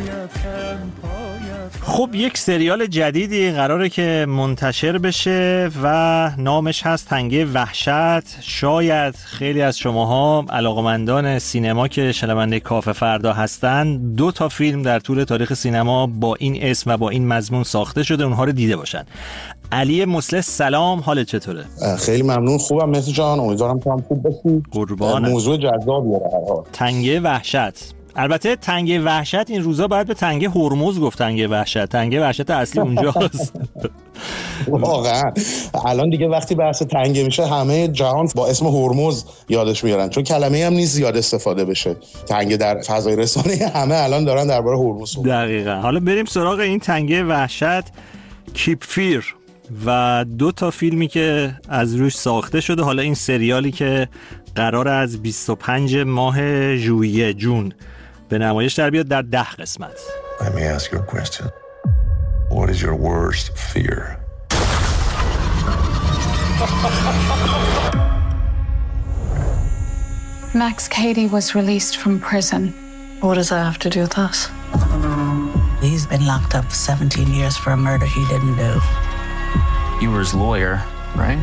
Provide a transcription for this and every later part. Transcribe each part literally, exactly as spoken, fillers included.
خب یک سریال جدیدی قراره که منتشر بشه و نامش هست تنگه وحشت. شاید خیلی از شماها علاقمندان سینما که شنونده کافه فردا هستن دو تا فیلم در طول تاریخ سینما با این اسم و با این مضمون ساخته شده اونها رو دیده باشن. علی مصلح سلام، حالت چطوره؟ خیلی ممنون، خوبم مهدی جان، امیدوارم تو هم خوب باشی. قربانت. موضوع جذابیه هر حال. تنگه وحشت. البته تنگه وحشت این روزا باید به تنگه هرمز گفت. تنگه وحشت تنگه وحشت اصلی اونجاست. واقعا الان دیگه وقتی بحث تنگه میشه همه جهان با اسم هرمز یادش میارن، چون کلمه هم نیست زیاد استفاده بشه. تنگه در فضای رسانه همه الان دارن درباره هرمز صحبت. دقیقاً. حالا بریم سراغ این تنگه وحشت. کیپ فیر و دو تا فیلمی که از روش ساخته شده. حالا این سریالی که قرار از بیست و پنجم ماه ژوئیه جون به نمایش در بیاد در ده قسمت. Let me ask you a question. What is your worst fear? Max Cady was released from prison. What does that have to do with us? He's been locked up for seventeen years for a murder he didn't do. You were his lawyer, right?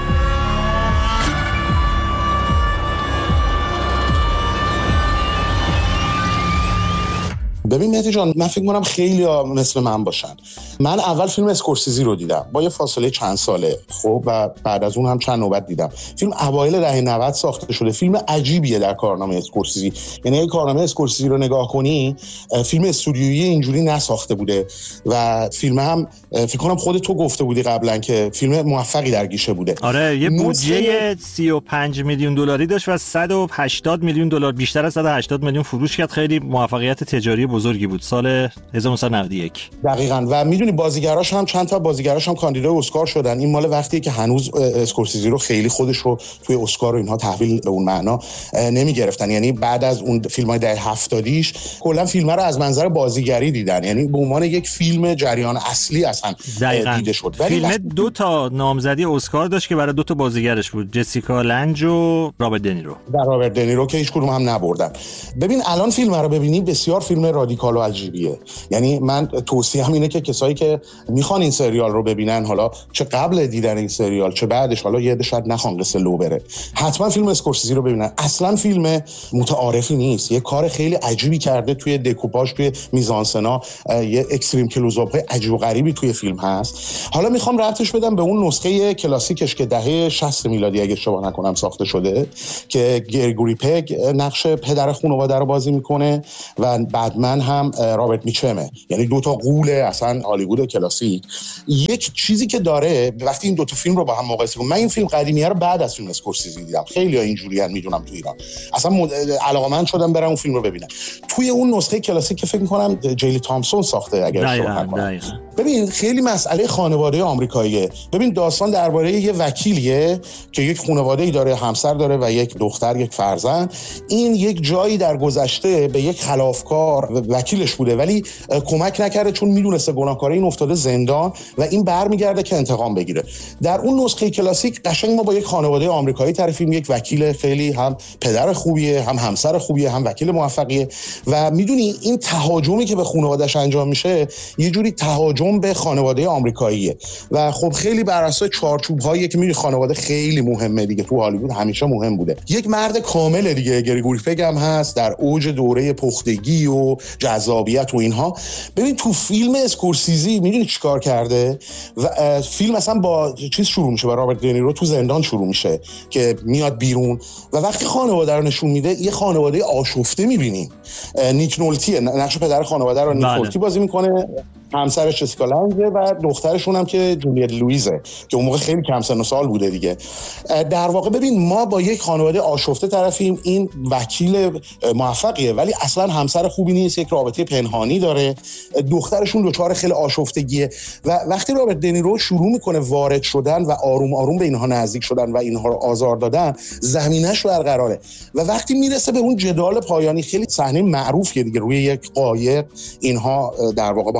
ببین مهدی جان، من فکر می‌کنم خیلی ها مثل من باشن. من اول فیلم اسکورسیزی رو دیدم با یه فاصله چند ساله، خب، و بعد از اون هم چند نوبت دیدم. فیلم اوایل دهه نود ساخته شده. فیلم عجیبیه در کارنامه اسکورسیزی. یعنی اگه کارنامه اسکورسیزی رو نگاه کنی، فیلم استودیویی اینجوری نساخته بوده و فیلم هم فکر کنم خود تو گفته بودی قبلا که فیلم موفقی در گیشه بوده. آره، یه بودجه سی و پنج میلیون دلاری داشت و صد و هشتاد میلیون دلار، بیشتر از صد و هشتاد میلیون فروش کرد. خیلی موفقیت تجاری بزرگی بود سال هزار و نهصد و نود و یک. دقیقاً. و میدونی بازیگراش هم چند تا بازیگراش هم کاندیدای اسکار شدن. این مال وقتیه که هنوز اسکورسیزی رو خیلی خودش رو توی اسکار و اینها تحویل به اون معنا نمیگرفتن. یعنی بعد از اون فیلم‌های دهه هفتادیش کلا فیلم‌ها رو از منظر بازیگری دیدن، یعنی به عنوان یک فیلم جریان اصلی اصلا دیده شد. فیلم وقت... دو تا نامزدی اسکار داشت که برای دو تا بازیگرش بود، جسیکا لنج و رابرت دنیرو. در رابرت دنیرو که هیچ کدوم هم نبردن. ببین الان فیلم رو ببینی بسیار فیلم رادیکال و عجیبیه. یعنی من توصیه‌ام اینه که کسایی که میخوان این سریال رو ببینن، حالا چه قبل دیدن این سریال چه بعدش، حالا یه عده شاید نخوان قصه لو بره، حتما فیلم اسکورسیزی رو ببینن. اصلا فیلم متعارفی نیست، یه کار خیلی عجیبی کرده توی دکوپاژ، توی میزانسنا، یه اکستریم کلوزآپ عجیب و غریبی توی فیلم هست. حالا میخوام ربطش بدم به اون نسخه کلاسیکش که دهه شصت میلادی اگه اشتباه نکنم ساخته شده، که گریگوری پگ نقش پدر خانواده رو بازی میکنه و بعدمن هم رابرت میچمه. یعنی دو تا غول اصلا هالیوود کلاسیک. یک چیزی که داره وقتی این دو تا فیلم رو با هم مقایسه کنم، من این فیلم قدیمیه رو بعد از فیلم اسکورسیزی دیدم. خیلی‌ها اینجوریان میدونم تو ایران، اصلا مد... علاقه‌مند شدم برم اون فیلم رو ببینم. توی اون نسخه کلاسیک که فکر می‌کنم جیلی تامسون ساخته اگر اشتباه نکنم. ببین خیلی مسئله خانواده آمریکاییه. ببین داستان درباره یه وکیلیه که یک خانواده‌ای داره، همسر داره و یک دختر، یک فرزند. این یک جایی در گذشته به یک خلافکار وکیلش بوده ولی کمک نکرده چون میدونسته گناهکاره این افتاده زندان و این برمیگرده که انتقام بگیره. در اون نسخه کلاسیک قشنگ ما با یک خانواده آمریکایی طرفیم، یک وکیل خیلی هم پدر خوبیه، هم همسر خوبیه، هم وکیل موفقیه و میدونی این تهاجمی که به خانواده‌اش انجام میشه یه جوری تهاجم به خانواده آمریکاییه و خب خیلی بر اساس چارچوب‌هایی که میدونی خانواده خیلی مهمه دیگه، تو هالیوود همیشه مهم بوده. یک مرد کامل دیگه، گریگوری پگ هم هست در اوج دوره پختگی و جذابیت و اینها. ببین تو فیلم اسکورسیزی میدونی چیکار کرده؟ و فیلم اصلا با چیز شروع میشه، با رابرت دنیرو تو زندان شروع میشه که میاد بیرون و وقتی خانواده رو نشون میده یه خانواده آشفته میبینیم. نیک نولتی نقش پدر خانواده رو نیک نولتی بازی میکنه، همسرش جسیکا لنجه و دخترشون هم که جولیت لوئیزه که اون موقع خیلی کم سن و سال بوده دیگه. در واقع ببین ما با یک خانواده آشفته طرفیم. این وکیل موفقیه ولی اصلا همسر خوبی نیست، یک رابطه پنهانی داره، دخترشون دچار خیلی آشفتگیه و وقتی رابرت دنیرو شروع میکنه وارد شدن و آروم آروم به اینها نزدیک شدن و اینها رو آزار دادن، زمینش برقراره و وقتی میرسه به اون جدال پایانی، خیلی صحنه معروفیه دیگه، روی یک قایق اینها در واقع با هم درگیر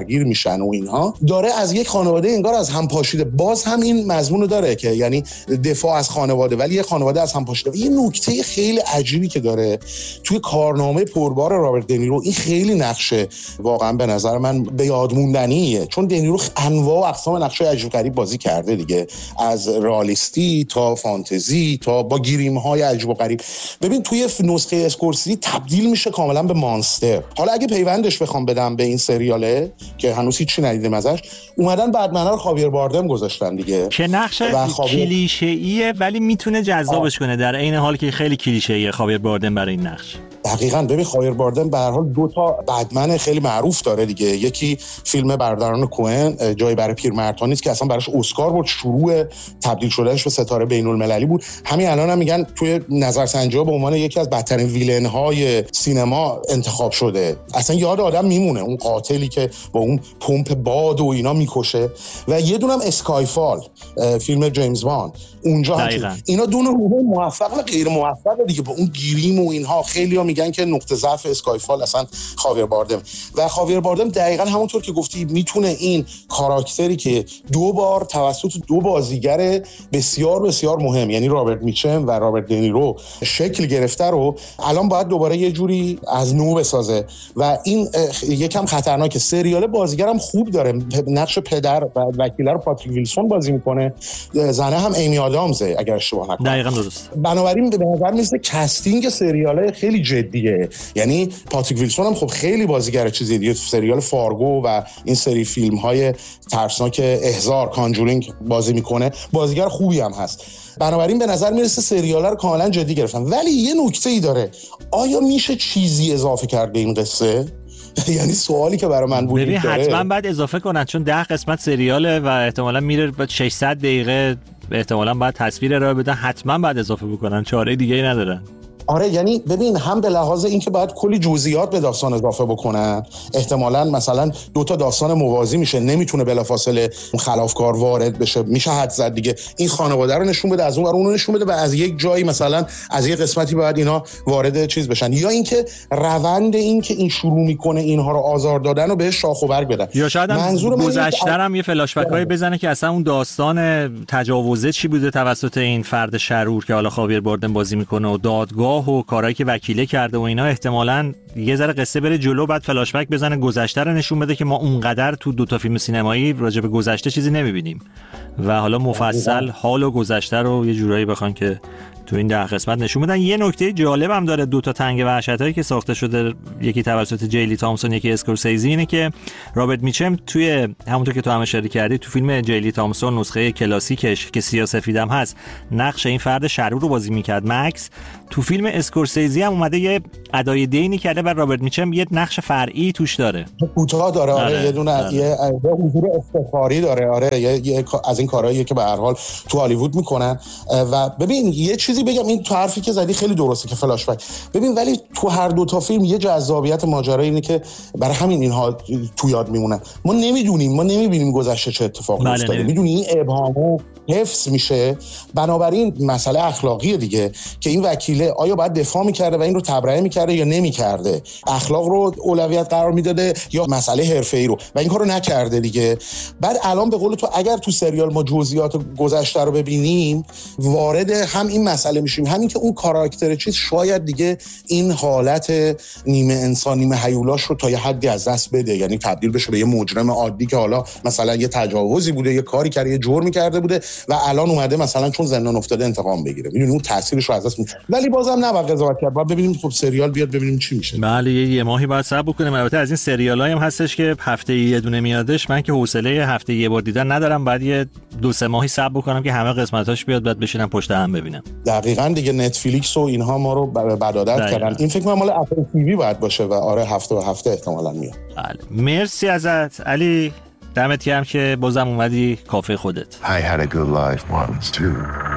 درگیر میشن و اینها، داره از یک خانواده انگار از هم پاشیده. باز هم این مضمون رو داره که یعنی دفاع از خانواده، ولی یه خانواده از هم پاشیده. یه نکته خیلی عجیبی که داره توی کارنامه پربار رابرت دنیرو، این خیلی نقشه واقعا به نظر من به یاد موندنیه، چون دنیرو انواع و اقسام نقشه عجیب غریب بازی کرده دیگه، از رئالیستی تا فانتزی تا با گریم‌های عجیب و غریب. ببین توی نسخه اسکورسیزی تبدیل میشه کاملا به مانستر. حالا اگه پیوندش بخوام بدم به این سریاله که هنوز هیچی ندیدیم ازش، اومدن بتمن رو خاویر باردم گذاشتن دیگه که نقش خاویر... کلیشه‌ایه ولی میتونه جذابش کنه، در عین حال که خیلی کلیشه‌ایه خاویر باردم برای این نقش. دقیقاً. ببین خاویر باردم به هر حال دو تا بتمن خیلی معروف داره دیگه، یکی فیلم برادران کوئن جای برای پیرمردها نیست که اصلا براش اسکار بود، شروع تبدیل شدنش به ستاره بین‌المللی بود. همین الان هم میگن توی نظرسنجی‌ها به عنوان یکی از بدترین ویلن‌های سینما انتخاب شده. اصلا یاد آدم میمونه اون قاتلی که با اون پمپ باد و اینا میکشه. و یه دونم اسکایفال فیلم جیمز باند، اونجا هم اینا دو نوع موفق و غیر موفق دیگه، با اون گریم و اینها. خیلی‌ها میگن که نقطه ضعف اسکایفال اصلا خاویر باردم و خاویر باردم دقیقاً همونطور که گفتی میتونه این کاراکتری که دو بار توسط دو بازیگر بسیار بسیار مهم، یعنی رابرت میچم و رابرت دنیرو شکل گرفته رو الان باید دوباره یه جوری از نو بسازه و این یکم خطرناکه. سریال بازیگرم خوب داره، نقش پدر و وکیل رو پاتریک ویلسون بازی میکنه، زنه هم ایمی آدامزه اگر اشتباه نکنم. دقیقاً درست. بنابراین به نظر میاد کاستینگ سریال خیلی جدیه، یعنی پاتریک ویلسون هم خب خیلی بازیگر چیزی دیگه، سریال فارگو و این سری فیلم های ترسناک احضار کانجورینگ بازی میکنه، بازیگر خوبی هم هست. بنابراین به نظر میرسه سریال رو کاملا جدی گرفتن. ولی یه نکته ای داره، آیا میشه چیزی اضافه کرد به این قصه؟ یعنی سوالی که برای من بود. ببین حتما بعد اضافه کنن، چون ده قسمت سریاله و احتمالاً میره بعد ششصد دقیقه، احتمالاً بعد تصویر ارائه بدن، حتما بعد اضافه بکنن، چاره دیگه ای ندارن. آره یعنی ببین هم به لحاظ اینکه باید کلی جزئیات به داستان اضافه بکنن، احتمالاً مثلا دو تا داستان موازی میشه، نمیتونه بلافاصله اون خلافکار وارد بشه، میشه حد زد دیگه این خانواده رو نشون بده، از اون ور اون رو نشون بده و از یک جایی مثلا از یک قسمتی باید اینا وارد چیز بشن، یا اینکه روند این که این شروع میکنه اینها رو آزار دادن و بهش شاخ و برگ بدن. یا شاید هم گذشته‌ام یه فلاش بک های بزنه که اصلا اون داستان تجاوزه چی بوده توسط این فرد شرور که حالا خاویر باردم بازی میکنه و دادگاه و کارهایی که وکیله کرده و اینا، احتمالاً یه ذره قصه بره جلو، بعد فلاش بک بزنه گذشته رو نشون بده که ما اونقدر تو دو تا فیلم سینمایی راجع به گذشته چیزی نمیبینیم و حالا مفصل حال و گذشته رو یه جورایی بخوان که تو این ده قسمت نشون بدن. یه نکته جالب هم داره دو تا تنگ وحشتایی که ساخته شده، یکی توسط جیلی تامسون یکی اسکورسیزی، اینه که رابرت میچم توی همونطور که تو هم اشاره کردی تو فیلم جیلی تامسون نسخه کلاسیکش که سیاه‌سفیدم هست نقش این فرد شرور رو بازی میکرد مکس، تو فیلم اسکورسیزی هم اومده یه ادای دینی کرده و رابرت میچم یه نقش فرعی توش داره، کوتاه داره. آره, آره. یه دونه آره. یه حضور افتخاری داره. آره یه, یه از این کارهاییه که به هر حال تو هالیوود میکنن. و ببین یه چیزی بگم، این تو حرفی که زدی خیلی درسته که فلاش بک، ببین ولی تو هر دو تا فیلم یه جذابیت ماجرا اینه که برای همین اینها تو یاد میمونن. ما نمیدونیم، ما نمیبینیم گذشته چه اتفاقی افتاده، میدونی این ابهامو حفظ میشه. بنابراین مسئله اخلاقی دیگه که این وکیله آیا باید دفاع میکرده و این رو تبرئه میکرده یا نمیکرده، اخلاق رو اولویت قرار میداده یا مسئله حرفه‌ای رو، و این کارو نکرده دیگه. بعد الان به قول تو اگر تو سریال ما جزئیات گذشته رو ببینیم، وارد هم این مسئله میشیم، همین که اون کاراکتر چیز شاید دیگه این حالت نیمه انسان نیمه هیولاش رو تا یه حدی از دست بده، یعنی تبدیل بشه به یه مجرم عادی که حالا مثلا یه تجاوزی بوده، یه کاری کرده، یه جرمی کرده بوده و الان اومده مثلا چون زندان افتاده انتقام بگیره. میدونی اون تاثیرش رو از دست میده. ولی بازم نباید قضاوت کرد، باید ببینیم خب سریال بیاد ببینیم چی میشه. بله یه, یه ماهی بعد صبر کنیم. البته از این سریالایی هم هستش که هفته یه دونه میادش، من که حوصله هفته یه بار دیدن ندارم، بعد یه دو سه ماهی صبر کنم که همه قسمتاش بیاد بعد بشینم پشت هم ببینم. دقیقاً دیگه نتفلیکس و اینها ما رو بدعادت کردن. این فکر کنم مال اپل تی وی باید باشه و آره هفته و هفته احتمالاً میاد. بله مرسی ازت علی، دمت گرم که بازم اومدی کافه خودت. I had a good life once too.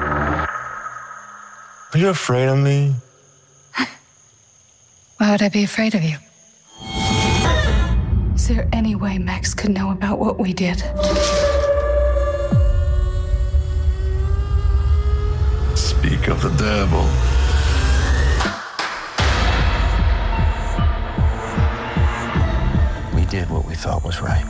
Are you afraid of me? Why would I be afraid of you? Is there any way Max could know about what we did? Speak of the devil. We did what we thought was right.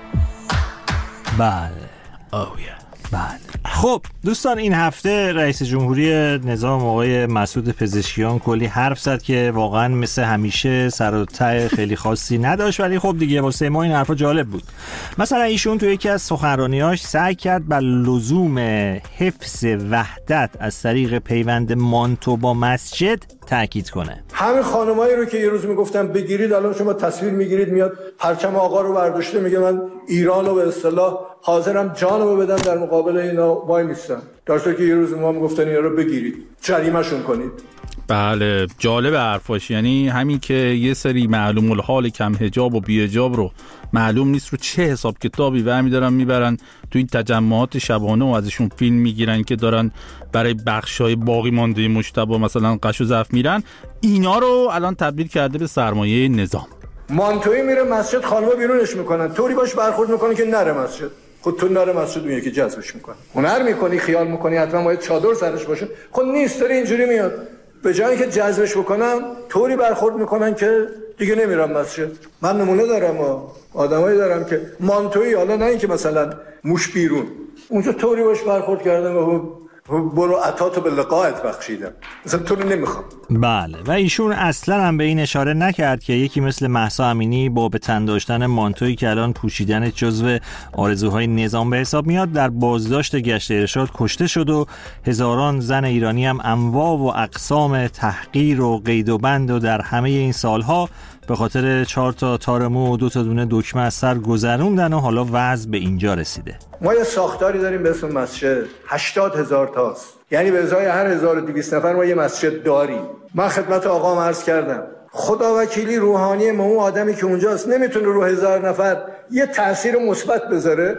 بله. Oh yeah. بله. خب دوستان، این هفته رئیس جمهوری نظام آقای مسعود پزشکیان کلی حرف زد که واقعا مثل همیشه سر و ته خیلی خاصی نداشت، ولی خب دیگه واسه ما این حرفا جالب بود. مثلا ایشون تو یکی از سخنرانی‌هاش سعی کرد بر لزوم حفظ وحدت از طریق پیوند مانتو با مسجد تاکید کنه. همین خانمایی رو که یه روز میگفتن بگیرید، الان شما تصویر میگیرید میاد پرچم آقا رو برداشته میگه من ایرانو به اصطلاح حاضرم جانو بدم در مقابل اینا وای میستم، در صورتی که یه روز ما میگفتن اینا رو بگیرید جریمه‌شون کنید. بله، جالب حرفاش. یعنی همین که یه سری معلوم الحال کم حجاب و بی حجاب رو معلوم نیست رو چه حساب کتابی برمی‌دارن میبرن تو این تجمعات شبانه و ازشون فیلم میگیرن که دارن برای بخشای باقی مانده مجتبی مثلا قش و ضعف میرن، اینا رو الان تبدیل کرده به سرمایه نظام. مانتویی میره مسجد، خانم‌ها بیرونش میکنن، طوری باش برخورد میکنن که نره مسجد. خود تو نره مسجد میگه که جذبش میکنه. هنر میکنی، خیال میکنی حتما باید چادر سرش باشه، خود نیست، داره اینجوری میاد. به جایی که جذبش بکنن طوری برخورد میکنن که دیگه نمیرم مسجد. من نمونه دارم، آدمایی دارم که مانتویی، حالا نه اینکه مثلا موش بیرون، اونجا طوری باش برخورد کردن و برو عطاتو به لقایت بخشیدم، مثلا تو رو نمیخوام. بله، و ایشون اصلا هم به این اشاره نکرد که یکی مثل مهسا امینی با به تن داشتن مانتویی که الان پوشیدن جزو آرزوهای نظام به حساب میاد در بازداشت گشت ارشاد کشته شد و هزاران زن ایرانی هم انواع و اقسام تحقیر و قید و بند و در همه این سالها به خاطر چهار تا تار مو و دو تا دونه دکمه از سر گذروندن و حالا وضع به اینجا رسیده. ما یه ساختاری داریم به اسم مسجد، هشتاد هزار تاست، یعنی به ازای هر هزار و دویست نفر ما یه مسجد داریم. من خدمت آقا عرض کردم خدا وکیلی روحانی ما اون آدمی که اونجاست نمیتونه رو هزار نفر یه تأثیر مثبت بذاره.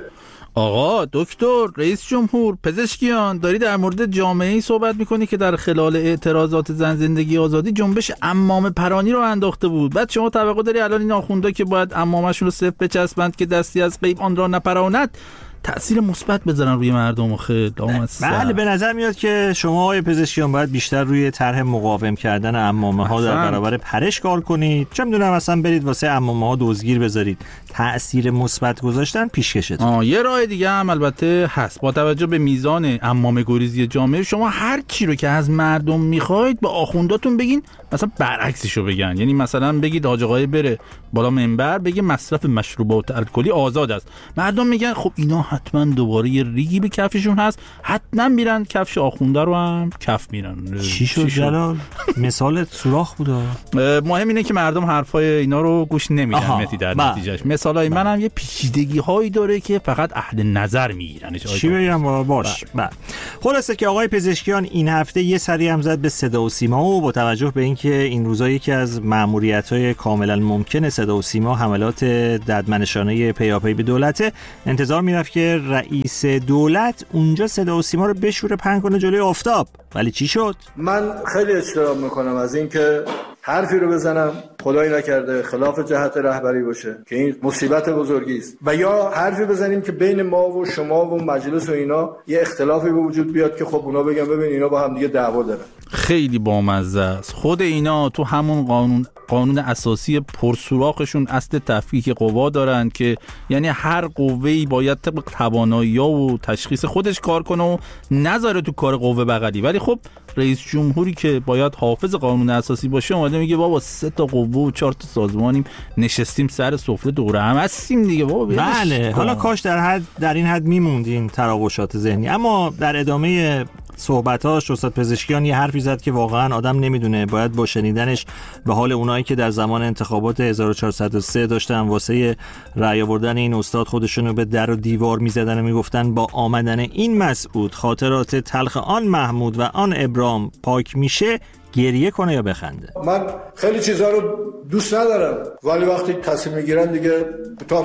آقا دکتر، رئیس جمهور، پزشکیان، داری در مورد جامعه‌ای صحبت میکنی که در خلال اعتراضات زن زندگی آزادی جنبش عمامه پرانی رو انداخته بود. بعد شما توقع داری الان این آخوندا که باید عمامشون رو صفر بچسبند که دستی از غیب آن را نپراند تأثیر مثبت بذارن روی مردم؟ خیلی بله، به نظر میاد که شما آقای پزشکیان باید بیشتر روی طرح مقاوم کردن عمامه ها در برابر پرش کار کنید. چه میدونم مثلا برید واسه عمامه ها دزگیر بذارید، تأثیر مثبت گذاشتن پیشکشتون. آه یه راه دیگه هم البته هست. با توجه به میزان عمامه گریزی جامعه، شما هر چی رو که از مردم میخواید به آخونداتون بگین، مثلا برعکسشو بگن. یعنی مثلا بگید حاج آقای بره بالا منبر بگه مصرف مشروبات الکلی آزاد است، مردم میگن خب اینا حتما دوباره یه ریگی به کفششون هست، حتما میرن کفش آخونده رو هم کف میرن. چی شد جلال؟ مثال سوراخ بوده. مهم اینه که مردم حرفای اینا رو گوش نمیدن متی در نتیجهش. مثالای منم یه پیچیدگی هایی داره که فقط اهل نظر میگیرن. چی بگم باش. بعد خلاصه که آقای پزشکیان این هفته یه سری هم زد به صدا و سیما و با توجه به اینکه این روزا یکی از ماموریت‌های کاملا ممکنه صدا و سیما حملات ددمنشانه پیاپی به دولته، انتظار میرفت که رئیس دولت اونجا صدا و سیما رو بشوره پهن کنه جلوی آفتاب. ولی چی شد؟ من خیلی اجتناب میکنم از اینکه حرفی رو بزنم خدایی نکرده خلاف جهت رهبری باشه که این مصیبت بزرگی است، و یا حرفی بزنیم که بین ما و شما و مجلس و اینا یه اختلافی به وجود بیاد که خب اونا بگن ببین اینا با هم دیگه دعوا دارن. خیلی بامزه است. خود اینا تو همون قانون قانون اساسی پرسوراخشون اصل تفکیک قوا دارن که یعنی هر قوه‌ای باید طبق توانایی‌ها و تشخیص خودش کار کنه و نذاره تو کار قوه بغلی. ولی خب رئیس جمهوری که باید حافظ قانون اساسی باشه اومده میگه بابا سه تا قوه و چهار تا سازمانیم، نشستیم سر سفره دوره هم هستیم دیگه بابا. بله، حالا کاش در حد در این حد میموندین تراوشات ذهنی. اما در ادامه صحبتاش استاد پزشکیان یه حرفی زد که واقعا آدم نمیدونه باید با شنیدنش به حال اونایی که در زمان انتخابات هزار و چهارصد و سه داشتن واسه رأی آوردن این استاد خودشونو به در و دیوار میزدن و میگفتن با آمدن این مسعود خاطرات تلخ آن محمود و آن ابرام پاک میشه، گریه کنه یا بخنده. من خیلی چیزا رو دوست ندارم ولی وقتی تصمیم میگیرن دیگه تا میاد.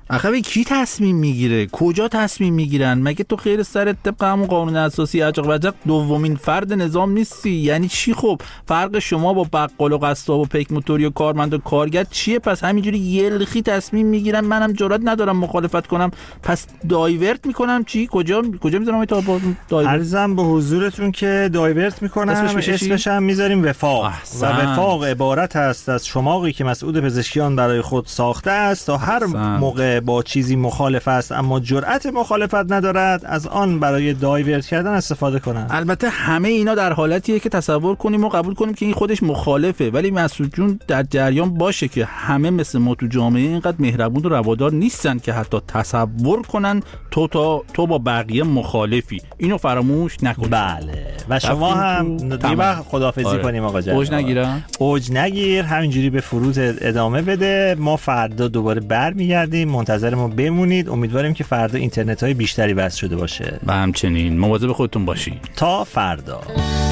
آخه کی تصمیم میگیره؟ کجا تصمیم میگیرن؟ مگه تو خیر سرت طبق همون قانون اساسی عجق و عجق دومین فرد نظام نیستی؟ یعنی چی؟ خب فرق شما با بقال و قصاب و پیک موتوری و کارمند و کارگر چیه؟ پس همینجوری یلخی تصمیم میگیرن، منم جرئت ندارم مخالفت کنم، پس دایورت میکنم. چی؟ کجا کجا میذارم تا دایورت؟ عرضم به حضورتون که دایورت میکنم، اسمش, اسمش هم میذاریم وفاق. احسن. و وفاق عبارت است از شماقی که مسعود پزشکیان برای خود ساخته است تا هر احسن. موقع با چیزی مخالف است اما جرأت مخالفت ندارد از آن برای دایورت کردن استفاده کنند. البته همه اینا در حالتیه که تصور کنیم و قبول کنیم که این خودش مخالفه، ولی مسعود جون در جریان باشه که همه مثل ما تو جامعه اینقدر مهربون و روادار نیستن که حتی تصور کنن تو تا تو با بقیه مخالفی. اینو فراموش نکنید. بله و شما هم دیگه وقت خداحافظی آره. کنیم آقا جان. اوج نگیرم. اوج نگیر، همینجوری به فرود ادامه بده. ما فردا دوباره برمیگردیم، منتظر ما بمونید. امیدواریم که فردا اینترنت های بیشتری بس شده باشه و همچنین مواظب خودتون باشید. تا فردا.